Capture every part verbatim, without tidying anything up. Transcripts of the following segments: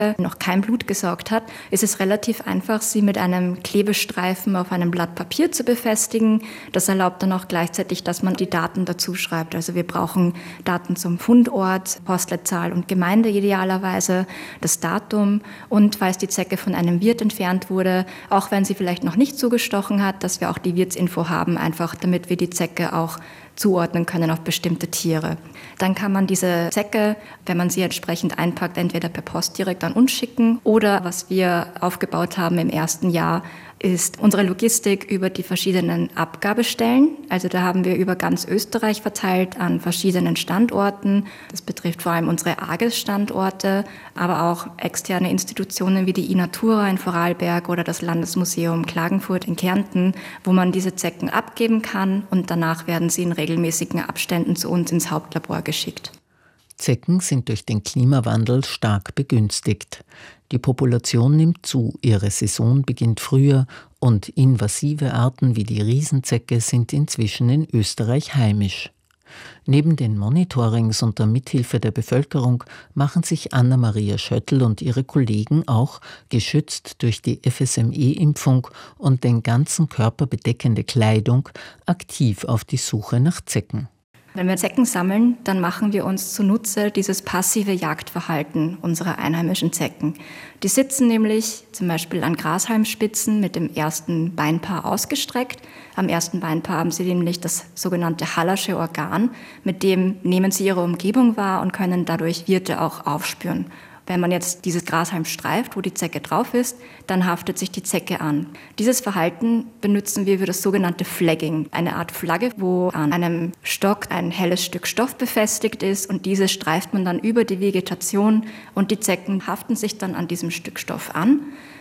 noch kein Blut gesaugt hat, ist es relativ einfach, sie mit einem Klebestreifen auf einem Blatt Papier zu befestigen. Das erlaubt dann auch gleichzeitig, dass man die Daten dazu schreibt. Also wir brauchen Daten zum Fundort, Postleitzahl und Gemeinde idealerweise, das Datum und falls die Zecke von einem Wirt entfernt wurde, auch wenn sie vielleicht noch nicht zugestochen hat, dass wir auch die Wirtsinfo haben, einfach damit wir die Zecke auch zuordnen können auf bestimmte Tiere. Dann kann man diese Zecke, wenn man sie entsprechend einpackt, entweder per Post direkt an uns schicken oder was wir aufgebaut haben im ersten Jahr, ist unsere Logistik über die verschiedenen Abgabestellen. Also da haben wir über ganz Österreich verteilt an verschiedenen Standorten. Das betrifft vor allem unsere A G E S-Standorte, aber auch externe Institutionen wie die iNatura in Vorarlberg oder das Landesmuseum Klagenfurt in Kärnten, wo man diese Zecken abgeben kann und danach werden sie in regelmäßigen Abständen zu uns ins Hauptlabor geschickt. Zecken sind durch den Klimawandel stark begünstigt. Die Population nimmt zu, ihre Saison beginnt früher und invasive Arten wie die Riesenzecke sind inzwischen in Österreich heimisch. Neben den Monitorings und der Mithilfe der Bevölkerung machen sich Anna-Maria Schöttl und ihre Kollegen auch, geschützt durch die F S M E-Impfung und den ganzen Körper bedeckende Kleidung, aktiv auf die Suche nach Zecken. Wenn wir Zecken sammeln, dann machen wir uns zunutze dieses passive Jagdverhalten unserer einheimischen Zecken. Die sitzen nämlich zum Beispiel an Grashalmspitzen mit dem ersten Beinpaar ausgestreckt. Am ersten Beinpaar haben sie nämlich das sogenannte Hallersche Organ, mit dem nehmen sie ihre Umgebung wahr und können dadurch Wirte auch aufspüren. Wenn man jetzt dieses Grashalm streift, wo die Zecke drauf ist, dann haftet sich die Zecke an. Dieses Verhalten benutzen wir für das sogenannte Flagging, eine Art Flagge, wo an einem Stock ein helles Stück Stoff befestigt ist und dieses streift man dann über die Vegetation und die Zecken haften sich dann an diesem Stück Stoff an.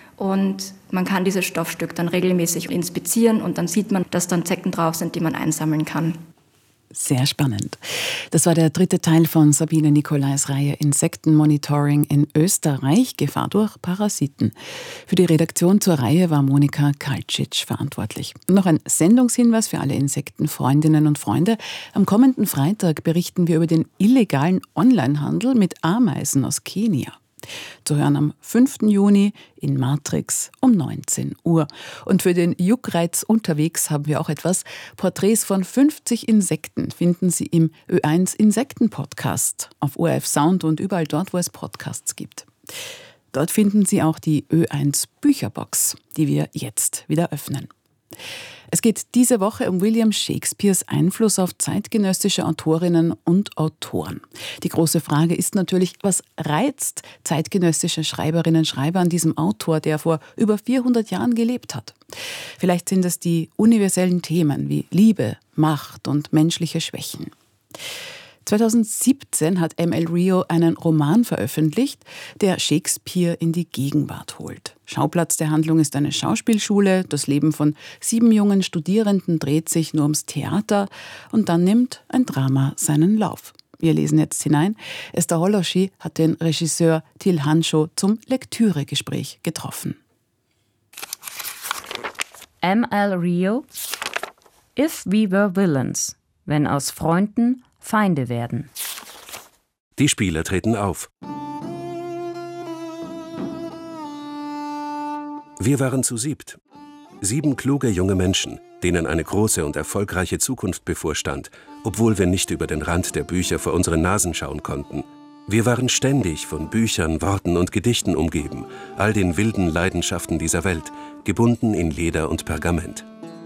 Und man kann dieses Stoffstück dann regelmäßig inspizieren und dann sieht man, dass dann Zecken drauf sind, die man einsammeln kann. Sehr spannend. Das war der dritte Teil von Sabine Nicolais Reihe Insektenmonitoring in Österreich, Gefahr durch Parasiten. Für die Redaktion zur Reihe war Monika Kaltschitsch verantwortlich. Noch ein Sendungshinweis für alle Insektenfreundinnen und Freunde. Am kommenden Freitag berichten wir über den illegalen Onlinehandel mit Ameisen aus Kenia. Zu hören am fünften Juni in Matrix um neunzehn Uhr. Und für den Juckreiz unterwegs haben wir auch etwas. Porträts von fünfzig Insekten finden Sie im Ö eins Insekten-Podcast auf O R F Sound und überall dort, wo es Podcasts gibt. Dort finden Sie auch die Ö eins Bücherbox, die wir jetzt wieder öffnen. Es geht diese Woche um William Shakespeares Einfluss auf zeitgenössische Autorinnen und Autoren. Die große Frage ist natürlich, was reizt zeitgenössische Schreiberinnen und Schreiber an diesem Autor, der vor über vierhundert Jahren gelebt hat? Vielleicht sind es die universellen Themen wie Liebe, Macht und menschliche Schwächen. zweitausendsiebzehn hat M L Rio einen Roman veröffentlicht, der Shakespeare in die Gegenwart holt. Schauplatz der Handlung ist eine Schauspielschule. Das Leben von sieben jungen Studierenden dreht sich nur ums Theater und dann nimmt ein Drama seinen Lauf. Wir lesen jetzt hinein. Esther Holoschi hat den Regisseur Till Hanschow zum Lektüregespräch getroffen. M L Rio, If We Were Villains, wenn aus Freunden Feinde werden. Die Spieler treten auf. Wir waren zu siebt. Sieben kluge junge Menschen, denen eine große und erfolgreiche Zukunft bevorstand, obwohl wir nicht über den Rand der Bücher vor unseren Nasen schauen konnten. Wir waren ständig von Büchern, Worten und Gedichten umgeben, all den wilden Leidenschaften dieser Welt, gebunden in Leder und Pergament.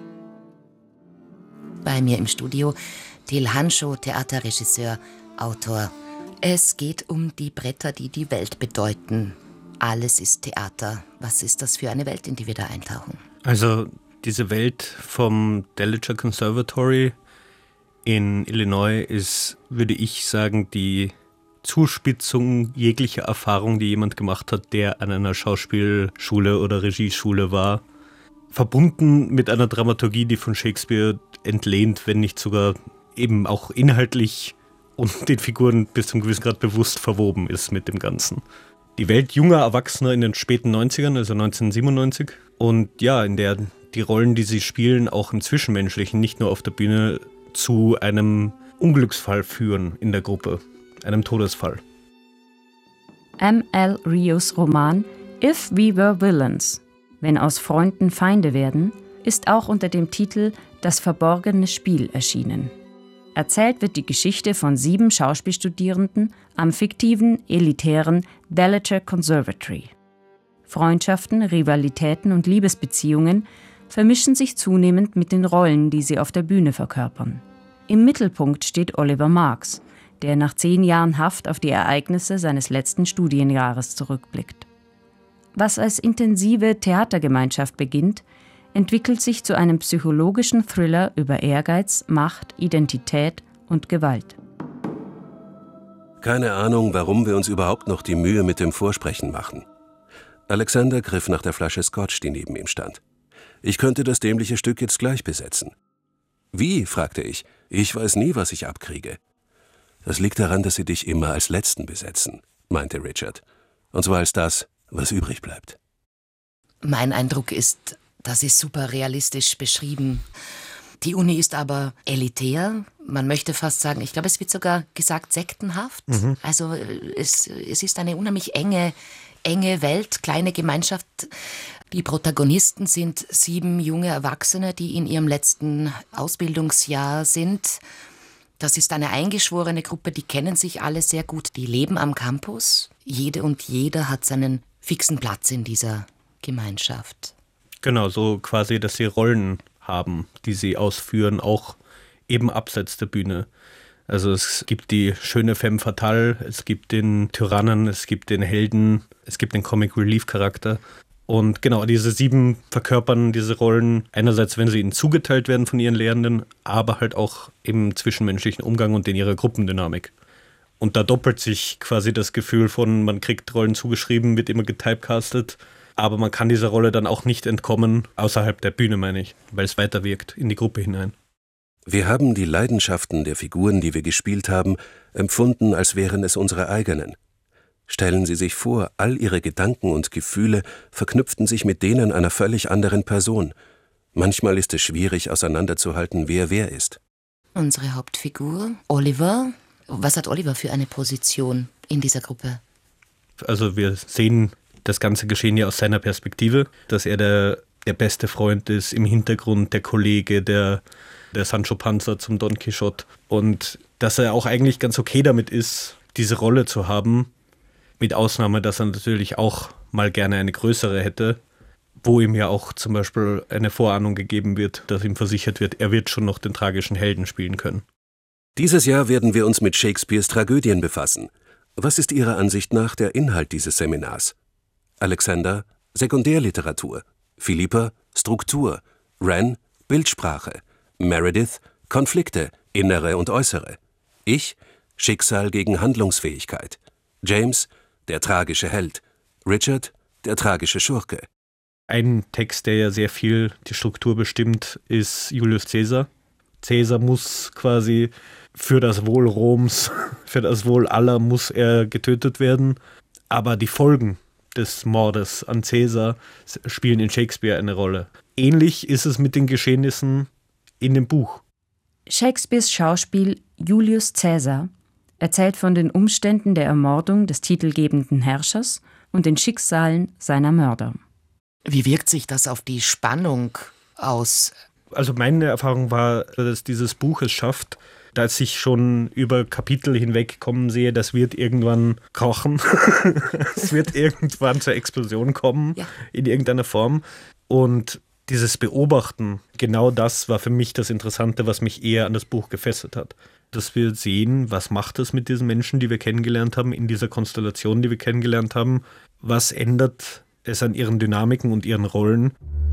Bei mir im Studio Till Hanschow, Theaterregisseur, Autor. Es geht um die Bretter, die die Welt bedeuten. Alles ist Theater. Was ist das für eine Welt, in die wir da eintauchen? Also diese Welt vom Dallicher Conservatory in Illinois ist, würde ich sagen, die Zuspitzung jeglicher Erfahrung, die jemand gemacht hat, der an einer Schauspielschule oder Regieschule war. Verbunden mit einer Dramaturgie, die von Shakespeare entlehnt, wenn nicht sogar eben auch inhaltlich und den Figuren bis zum gewissen Grad bewusst verwoben ist mit dem Ganzen. Die Welt junger Erwachsener in den späten neunzigern, also neunzehnhundertsiebenundneunzig. Und ja, in der die Rollen, die sie spielen, auch im Zwischenmenschlichen, nicht nur auf der Bühne, zu einem Unglücksfall führen in der Gruppe, einem Todesfall. M L Rios Roman If We Were Villains, wenn aus Freunden Feinde werden, ist auch unter dem Titel Das verborgene Spiel erschienen. Erzählt wird die Geschichte von sieben Schauspielstudierenden am fiktiven, elitären Delacher Conservatory. Freundschaften, Rivalitäten und Liebesbeziehungen vermischen sich zunehmend mit den Rollen, die sie auf der Bühne verkörpern. Im Mittelpunkt steht Oliver Marks, der nach zehn Jahren Haft auf die Ereignisse seines letzten Studienjahres zurückblickt. Was als intensive Theatergemeinschaft beginnt, entwickelt sich zu einem psychologischen Thriller über Ehrgeiz, Macht, Identität und Gewalt. Keine Ahnung, warum wir uns überhaupt noch die Mühe mit dem Vorsprechen machen. Alexander griff nach der Flasche Scotch, die neben ihm stand. Ich könnte das dämliche Stück jetzt gleich besetzen. Wie? Fragte ich. Ich weiß nie, was ich abkriege. Das liegt daran, dass sie dich immer als Letzten besetzen, meinte Richard. Und zwar als das, was übrig bleibt. Mein Eindruck ist, das ist super realistisch beschrieben. Die Uni ist aber elitär. Man möchte fast sagen, ich glaube, es wird sogar gesagt, sektenhaft. Mhm. Also es, es ist eine unheimlich enge, enge Welt, kleine Gemeinschaft. Die Protagonisten sind sieben junge Erwachsene, die in ihrem letzten Ausbildungsjahr sind. Das ist eine eingeschworene Gruppe, die kennen sich alle sehr gut. Die leben am Campus. Jede und jeder hat seinen fixen Platz in dieser Gemeinschaft. Genau, so quasi, dass sie Rollen haben, die sie ausführen, auch eben abseits der Bühne. Also es gibt die schöne Femme Fatale, es gibt den Tyrannen, es gibt den Helden, es gibt den Comic-Relief-Charakter. Und genau, diese sieben verkörpern diese Rollen einerseits, wenn sie ihnen zugeteilt werden von ihren Lehrenden, aber halt auch im zwischenmenschlichen Umgang und in ihrer Gruppendynamik. Und da doppelt sich quasi das Gefühl von, man kriegt Rollen zugeschrieben, wird immer getypecastet, aber man kann dieser Rolle dann auch nicht entkommen, außerhalb der Bühne, meine ich, weil es weiterwirkt in die Gruppe hinein. Wir haben die Leidenschaften der Figuren, die wir gespielt haben, empfunden, als wären es unsere eigenen. Stellen Sie sich vor, all Ihre Gedanken und Gefühle verknüpften sich mit denen einer völlig anderen Person. Manchmal ist es schwierig, auseinanderzuhalten, wer wer ist. Unsere Hauptfigur, Oliver. Was hat Oliver für eine Position in dieser Gruppe? Also wir sehen das ganze Geschehen ja aus seiner Perspektive, dass er der, der beste Freund ist, im Hintergrund der Kollege, der, der Sancho Panza zum Don Quixote. Und dass er auch eigentlich ganz okay damit ist, diese Rolle zu haben, mit Ausnahme, dass er natürlich auch mal gerne eine größere hätte, wo ihm ja auch zum Beispiel eine Vorahnung gegeben wird, dass ihm versichert wird, er wird schon noch den tragischen Helden spielen können. Dieses Jahr werden wir uns mit Shakespeares Tragödien befassen. Was ist Ihrer Ansicht nach der Inhalt dieses Seminars? Alexander, Sekundärliteratur. Philippa, Struktur. Ren, Bildsprache. Meredith, Konflikte, innere und äußere. Ich, Schicksal gegen Handlungsfähigkeit. James, der tragische Held. Richard, der tragische Schurke. Ein Text, der ja sehr viel die Struktur bestimmt, ist Julius Caesar. Caesar muss quasi für das Wohl Roms, für das Wohl aller muss er getötet werden. Aber die Folgen des Mordes an Caesar spielen in Shakespeare eine Rolle. Ähnlich ist es mit den Geschehnissen in dem Buch. Shakespeares Schauspiel Julius Caesar erzählt von den Umständen der Ermordung des titelgebenden Herrschers und den Schicksalen seiner Mörder. Wie wirkt sich das auf die Spannung aus? Also meine Erfahrung war, dass dieses Buch es schafft, dass ich schon über Kapitel hinweg kommen sehe, das wird irgendwann kochen. Es wird irgendwann zur Explosion kommen, ja, in irgendeiner Form. Und dieses Beobachten, genau das war für mich das Interessante, was mich eher an das Buch gefesselt hat. Dass wir sehen, was macht es mit diesen Menschen, die wir kennengelernt haben, in dieser Konstellation, die wir kennengelernt haben. Was ändert es an ihren Dynamiken und ihren Rollen?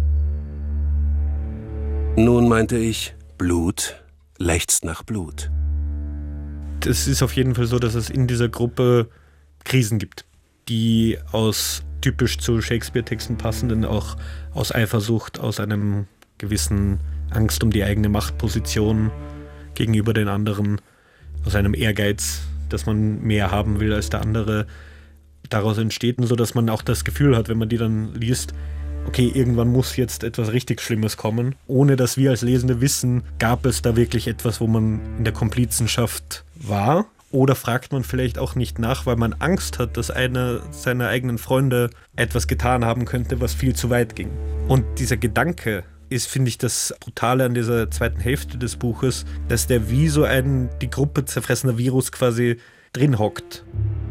Nun meinte ich, Blut lechzt nach Blut. Es ist auf jeden Fall so, dass es in dieser Gruppe Krisen gibt, die aus typisch zu Shakespeare-Texten passenden, auch aus Eifersucht, aus einem gewissen Angst um die eigene Machtposition gegenüber den anderen, aus einem Ehrgeiz, dass man mehr haben will als der andere, daraus entsteht, so dass man auch das Gefühl hat, wenn man die dann liest, okay, irgendwann muss jetzt etwas richtig Schlimmes kommen. Ohne dass wir als Lesende wissen, gab es da wirklich etwas, wo man in der Komplizenschaft war. Oder fragt man vielleicht auch nicht nach, weil man Angst hat, dass einer seiner eigenen Freunde etwas getan haben könnte, was viel zu weit ging. Und dieser Gedanke ist, finde ich, das Brutale an dieser zweiten Hälfte des Buches, dass der wie so ein die Gruppe zerfressener Virus quasi drin hockt.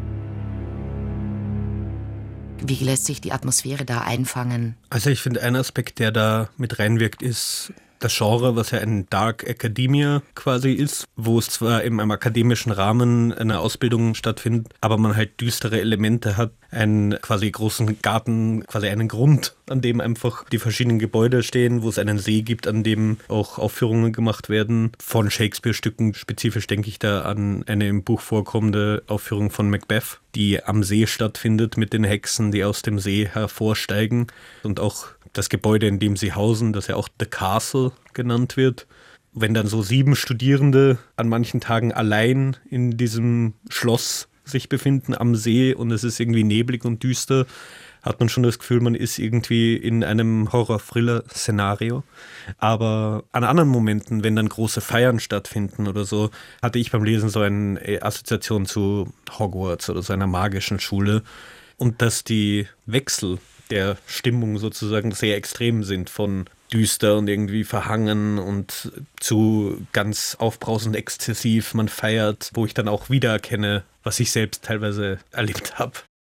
Wie lässt sich die Atmosphäre da einfangen? Also ich finde, ein Aspekt, der da mit reinwirkt, ist das Genre, was ja ein Dark Academia quasi ist, wo es zwar in einem akademischen Rahmen eine Ausbildung stattfindet, aber man halt düstere Elemente hat, einen quasi großen Garten, quasi einen Grund, an dem einfach die verschiedenen Gebäude stehen, wo es einen See gibt, an dem auch Aufführungen gemacht werden von Shakespeare-Stücken. Spezifisch denke ich da an eine im Buch vorkommende Aufführung von Macbeth, die am See stattfindet mit den Hexen, die aus dem See hervorsteigen, und auch das Gebäude, in dem sie hausen, das ja auch The Castle genannt wird. Wenn dann so sieben Studierende an manchen Tagen allein in diesem Schloss sich befinden am See und es ist irgendwie neblig und düster, hat man schon das Gefühl, man ist irgendwie in einem Horror-Thriller-Szenario. Aber an anderen Momenten, wenn dann große Feiern stattfinden oder so, hatte ich beim Lesen so eine Assoziation zu Hogwarts oder so einer magischen Schule. Und dass die Wechsel der Stimmung sozusagen sehr extrem sind, von düster und irgendwie verhangen und zu ganz aufbrausend exzessiv, man feiert, wo ich dann auch wiedererkenne, was ich selbst teilweise erlebt habe.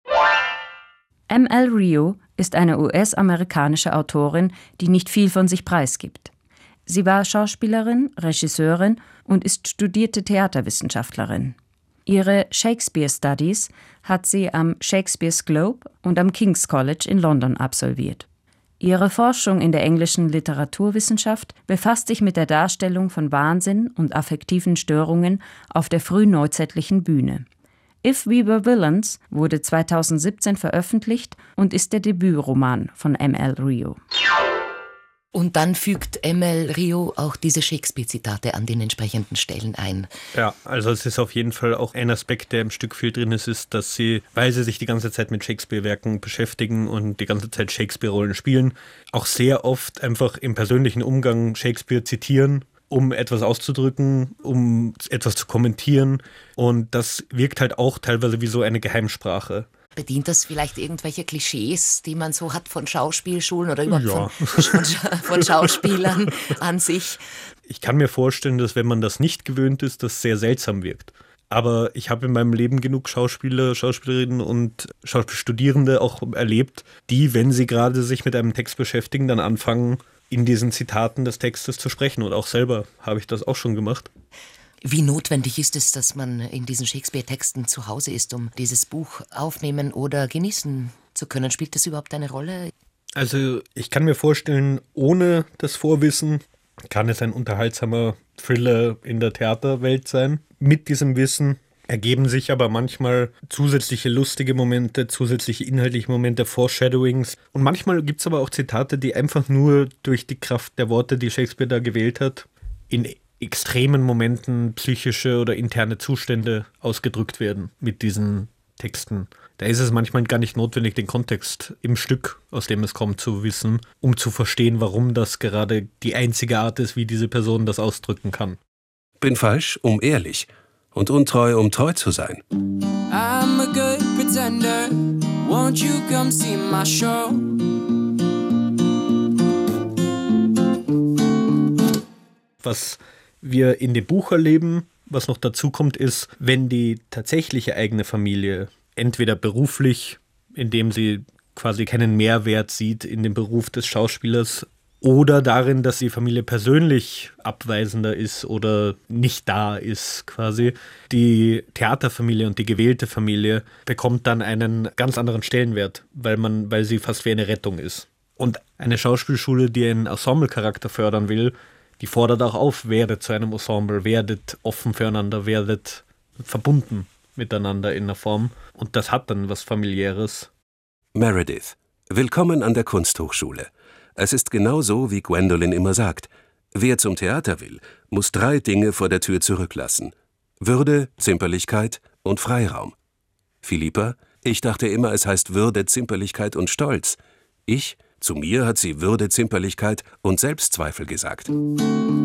M L Rio ist eine U S-amerikanische Autorin, die nicht viel von sich preisgibt. Sie war Schauspielerin, Regisseurin und ist studierte Theaterwissenschaftlerin. Ihre Shakespeare Studies hat sie am Shakespeare's Globe und am King's College in London absolviert. Ihre Forschung in der englischen Literaturwissenschaft befasst sich mit der Darstellung von Wahnsinn und affektiven Störungen auf der frühneuzeitlichen Bühne. If We Were Villains wurde zweitausendsiebzehn veröffentlicht und ist der Debütroman von M L Rio. Und dann fügt M L Rio auch diese Shakespeare-Zitate an den entsprechenden Stellen ein. Ja, also es ist auf jeden Fall auch ein Aspekt, der im Stück viel drin ist, ist, dass sie, weil sie sich die ganze Zeit mit Shakespeare-Werken beschäftigen und die ganze Zeit Shakespeare-Rollen spielen, auch sehr oft einfach im persönlichen Umgang Shakespeare zitieren, um etwas auszudrücken, um etwas zu kommentieren. Und das wirkt halt auch teilweise wie so eine Geheimsprache. Bedient das vielleicht irgendwelche Klischees, die man so hat von Schauspielschulen oder überhaupt ja. von, von, von Schauspielern an sich? Ich kann mir vorstellen, dass wenn man das nicht gewöhnt ist, das sehr seltsam wirkt. Aber ich habe in meinem Leben genug Schauspieler, Schauspielerinnen und Schauspielstudierende auch erlebt, die, wenn sie gerade sich mit einem Text beschäftigen, dann anfangen, in diesen Zitaten des Textes zu sprechen. Und auch selber habe ich das auch schon gemacht. Wie notwendig ist es, dass man in diesen Shakespeare-Texten zu Hause ist, um dieses Buch aufnehmen oder genießen zu können? Spielt das überhaupt eine Rolle? Also ich kann mir vorstellen, ohne das Vorwissen kann es ein unterhaltsamer Thriller in der Theaterwelt sein. Mit diesem Wissen ergeben sich aber manchmal zusätzliche lustige Momente, zusätzliche inhaltliche Momente, Foreshadowings. Und manchmal gibt es aber auch Zitate, die einfach nur durch die Kraft der Worte, die Shakespeare da gewählt hat, in extremen Momenten psychische oder interne Zustände ausgedrückt werden mit diesen Texten. Da ist es manchmal gar nicht notwendig, den Kontext im Stück, aus dem es kommt, zu wissen, um zu verstehen, warum das gerade die einzige Art ist, wie diese Person das ausdrücken kann. Bin falsch, um ehrlich. Und untreu, um treu zu sein. I'm a good pretender. Won't you come see my show? Was wir in dem Buch erleben, was noch dazu kommt, ist, wenn die tatsächliche eigene Familie entweder beruflich, indem sie quasi keinen Mehrwert sieht in dem Beruf des Schauspielers, oder darin, dass die Familie persönlich abweisender ist oder nicht da ist quasi. Die Theaterfamilie und die gewählte Familie bekommt dann einen ganz anderen Stellenwert, weil man, weil sie fast wie eine Rettung ist. Und eine Schauspielschule, die einen Ensemblecharakter fördern will, die fordert auch auf, werdet zu einem Ensemble, werdet offen füreinander, werdet verbunden miteinander in einer Form. Und das hat dann was Familiäres. Meredith, willkommen an der Kunsthochschule. Es ist genau so, wie Gwendolyn immer sagt. Wer zum Theater will, muss drei Dinge vor der Tür zurücklassen. Würde, Zimperlichkeit und Freiraum. Philippa, ich dachte immer, es heißt Würde, Zimperlichkeit und Stolz. Ich, zu mir hat sie Würde, Zimperlichkeit und Selbstzweifel gesagt.